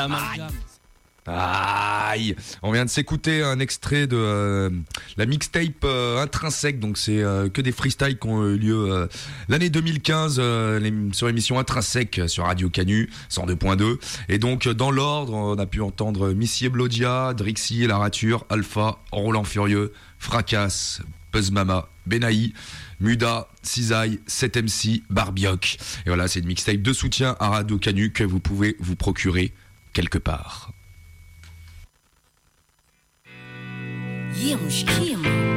Amalgame. Aïe. On vient de s'écouter un extrait de la mixtape Intrinsèque, donc c'est que des freestyles qui ont eu lieu l'année 2015 sur l'émission Intrinsèque sur Radio Canu 102.2. Et donc dans l'ordre, on a pu entendre Missy et Blodia, Drixie, La Rature, Alpha, Roland Furieux, Fracasse, Buzz Mama, Benaï, Muda, Cisaille, 7MC, Barbioc. Et voilà, c'est une mixtape de soutien à Radio Canu que vous pouvez vous procurer quelque part. يا مش كيما